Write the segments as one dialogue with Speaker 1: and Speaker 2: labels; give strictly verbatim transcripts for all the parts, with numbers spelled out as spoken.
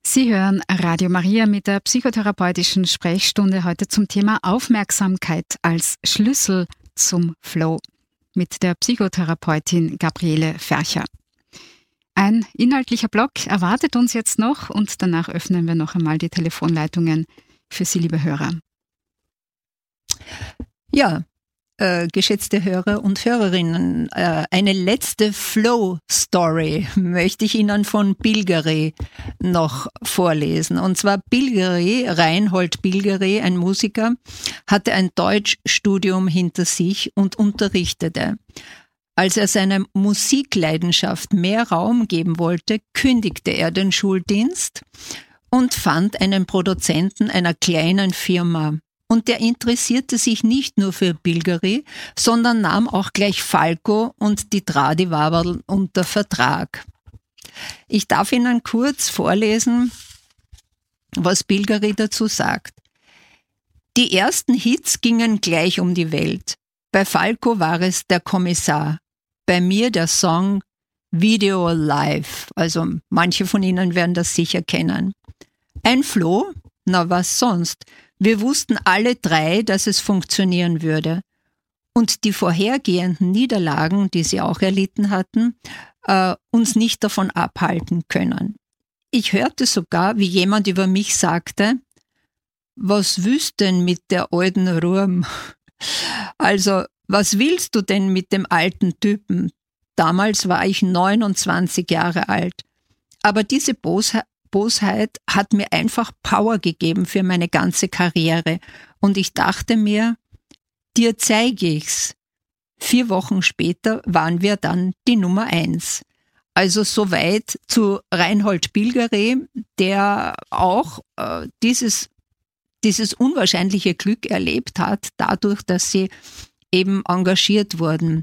Speaker 1: Sie hören Radio Maria mit der psychotherapeutischen Sprechstunde heute zum Thema Aufmerksamkeit als Schlüssel zum Flow mit der Psychotherapeutin Gabriele Fercher. Ein inhaltlicher Block erwartet uns jetzt noch und danach öffnen wir noch einmal die Telefonleitungen für Sie, liebe Hörer.
Speaker 2: Ja, äh, geschätzte Hörer und Hörerinnen, äh, eine letzte Flow-Story möchte ich Ihnen von Bilgeri noch vorlesen. Und zwar Bilgeri, Reinhold Bilgeri, ein Musiker, hatte ein Deutschstudium hinter sich und unterrichtete. Als er seiner Musikleidenschaft mehr Raum geben wollte, kündigte er den Schuldienst und fand einen Produzenten einer kleinen Firma. Und der interessierte sich nicht nur für Bilgeri, sondern nahm auch gleich Falco und die Tradi-Waberl unter Vertrag. Ich darf Ihnen kurz vorlesen, was Bilgeri dazu sagt. Die ersten Hits gingen gleich um die Welt. Bei Falco war es der Kommissar. Bei mir der Song Video Live. Also manche von Ihnen werden das sicher kennen. Ein Floh? Na was sonst? Wir wussten alle drei, dass es funktionieren würde. Und die vorhergehenden Niederlagen, die sie auch erlitten hatten, äh, uns nicht davon abhalten können. Ich hörte sogar, wie jemand über mich sagte, was willst denn mit der alten Ruhm? Also, was willst du denn mit dem alten Typen? Damals war ich neunundzwanzig Jahre alt. Aber diese Bosheit Bosheit hat mir einfach Power gegeben für meine ganze Karriere. Und ich dachte mir, dir zeige ich's. Vier Wochen später waren wir dann die Nummer eins. Also soweit zu Reinhold Bilgeri, der auch äh, dieses, dieses unwahrscheinliche Glück erlebt hat, dadurch, dass sie eben engagiert wurden.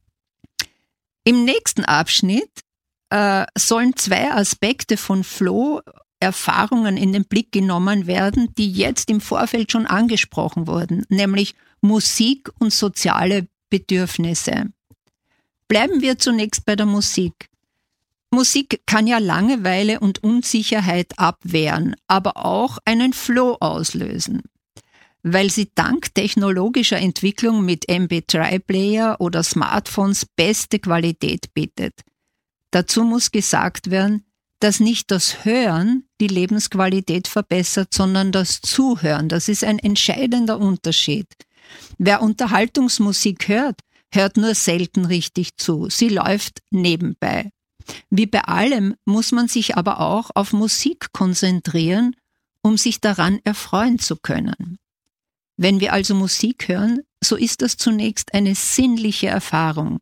Speaker 2: Im nächsten Abschnitt sollen zwei Aspekte von Flow-Erfahrungen in den Blick genommen werden, die jetzt im Vorfeld schon angesprochen wurden, nämlich Musik und soziale Bedürfnisse. Bleiben wir zunächst bei der Musik. Musik kann ja Langeweile und Unsicherheit abwehren, aber auch einen Flow auslösen, weil sie dank technologischer Entwicklung mit M P drei Player oder Smartphones beste Qualität bietet. Dazu muss gesagt werden, dass nicht das Hören die Lebensqualität verbessert, sondern das Zuhören. Das ist ein entscheidender Unterschied. Wer Unterhaltungsmusik hört, hört nur selten richtig zu. Sie läuft nebenbei. Wie bei allem muss man sich aber auch auf Musik konzentrieren, um sich daran erfreuen zu können. Wenn wir also Musik hören, so ist das zunächst eine sinnliche Erfahrung.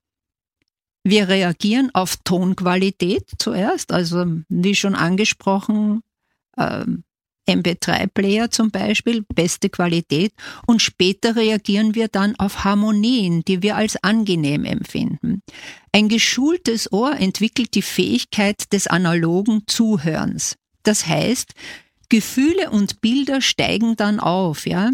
Speaker 2: Wir reagieren auf Tonqualität zuerst, also wie schon angesprochen, äh, M P drei Player zum Beispiel, beste Qualität, und später reagieren wir dann auf Harmonien, die wir als angenehm empfinden. Ein geschultes Ohr entwickelt die Fähigkeit des analogen Zuhörens. Das heißt, Gefühle und Bilder steigen dann auf, ja,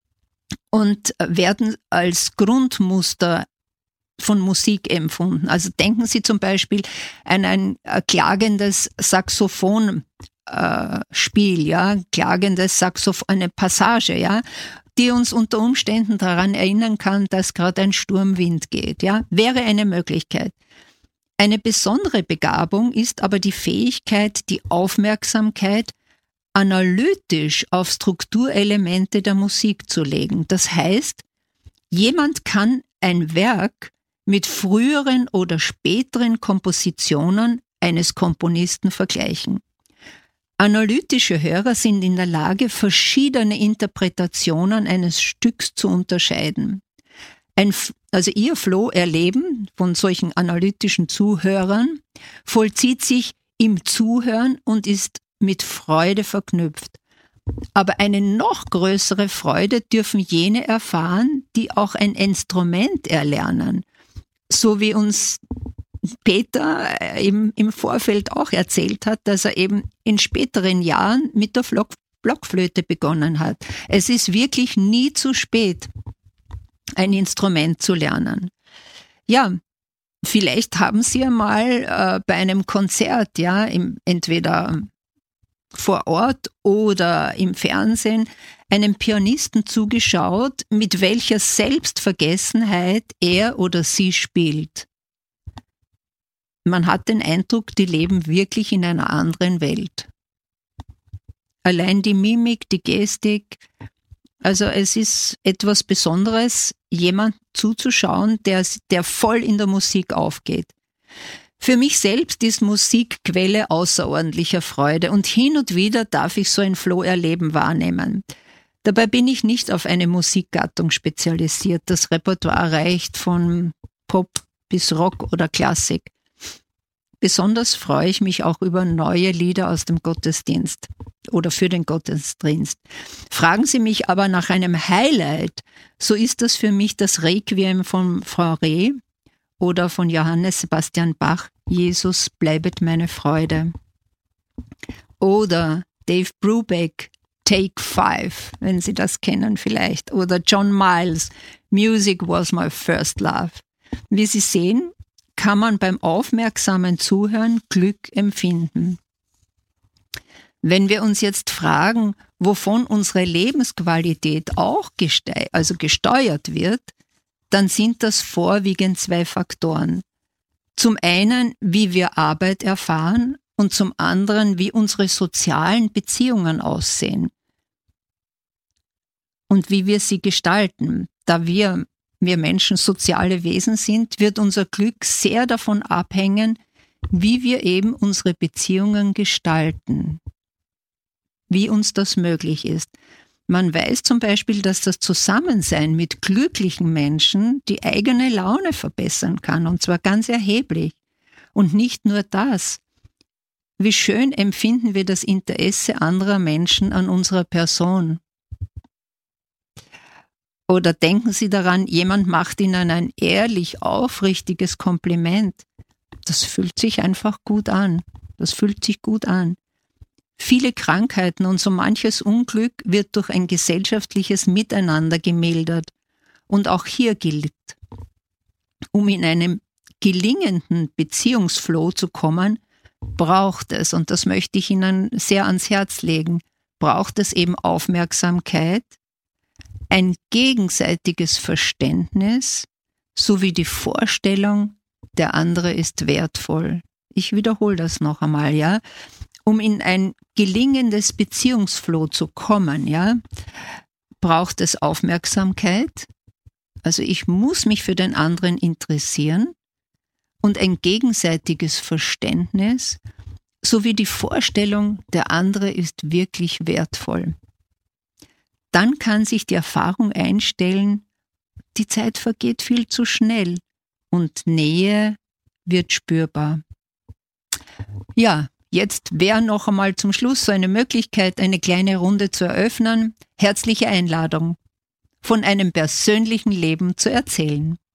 Speaker 2: und werden als Grundmuster von Musik empfunden. Also denken Sie zum Beispiel an ein äh, klagendes Saxophonspiel, äh, ja, klagendes Saxophon, eine Passage, ja, die uns unter Umständen daran erinnern kann, dass gerade ein Sturmwind geht, ja, wäre eine Möglichkeit. Eine besondere Begabung ist aber die Fähigkeit, die Aufmerksamkeit analytisch auf Strukturelemente der Musik zu legen. Das heißt, jemand kann ein Werk mit früheren oder späteren Kompositionen eines Komponisten vergleichen. Analytische Hörer sind in der Lage, verschiedene Interpretationen eines Stücks zu unterscheiden. Ein, also ihr Flow-Erleben von solchen analytischen Zuhörern vollzieht sich im Zuhören und ist mit Freude verknüpft. Aber eine noch größere Freude dürfen jene erfahren, die auch ein Instrument erlernen. So wie uns Peter eben im Vorfeld auch erzählt hat, dass er eben in späteren Jahren mit der Block- Blockflöte begonnen hat. Es ist wirklich nie zu spät, ein Instrument zu lernen. Ja, vielleicht haben Sie einmal äh, bei einem Konzert, ja, im, entweder vor Ort oder im Fernsehen einem Pianisten zugeschaut, mit welcher Selbstvergessenheit er oder sie spielt. Man hat den Eindruck, die leben wirklich in einer anderen Welt. Allein die Mimik, die Gestik, also es ist etwas Besonderes, jemand zuzuschauen, der, der voll in der Musik aufgeht. Für mich selbst ist Musik Quelle außerordentlicher Freude und hin und wieder darf ich so ein Flow-Erleben wahrnehmen. Dabei bin ich nicht auf eine Musikgattung spezialisiert. Das Repertoire reicht von Pop bis Rock oder Klassik. Besonders freue ich mich auch über neue Lieder aus dem Gottesdienst oder für den Gottesdienst. Fragen Sie mich aber nach einem Highlight, so ist das für mich das Requiem von Fauré oder von Johannes Sebastian Bach, Jesus bleibet meine Freude. Oder Dave Brubeck, Take Five, wenn Sie das kennen vielleicht. Oder John Miles, Music was my first love. Wie Sie sehen, kann man beim aufmerksamen Zuhören Glück empfinden. Wenn wir uns jetzt fragen, wovon unsere Lebensqualität auch geste- also gesteuert wird, dann sind das vorwiegend zwei Faktoren. Zum einen, wie wir Arbeit erfahren und zum anderen, wie unsere sozialen Beziehungen aussehen und wie wir sie gestalten. Da wir wir Menschen soziale Wesen sind, wird unser Glück sehr davon abhängen, wie wir eben unsere Beziehungen gestalten, wie uns das möglich ist. Man weiß zum Beispiel, dass das Zusammensein mit glücklichen Menschen die eigene Laune verbessern kann, und zwar ganz erheblich. Und nicht nur das. Wie schön empfinden wir das Interesse anderer Menschen an unserer Person. Oder denken Sie daran, jemand macht Ihnen ein ehrlich, aufrichtiges Kompliment. Das fühlt sich einfach gut an. Das fühlt sich gut an. Viele Krankheiten und so manches Unglück wird durch ein gesellschaftliches Miteinander gemildert. Und auch hier gilt, um in einem gelingenden Beziehungsflow zu kommen, braucht es, und das möchte ich Ihnen sehr ans Herz legen, braucht es eben Aufmerksamkeit, ein gegenseitiges Verständnis sowie die Vorstellung, der andere ist wertvoll. Ich wiederhole das noch einmal, ja. Um in ein gelingendes Beziehungsflow zu kommen, ja, braucht es Aufmerksamkeit. Also ich muss mich für den anderen interessieren und ein gegenseitiges Verständnis sowie die Vorstellung, der andere ist wirklich wertvoll. Dann kann sich die Erfahrung einstellen, die Zeit vergeht viel zu schnell und Nähe wird spürbar. Ja, jetzt wäre noch einmal zum Schluss so eine Möglichkeit, eine kleine Runde zu eröffnen. Herzliche Einladung, von einem persönlichen Leben zu erzählen.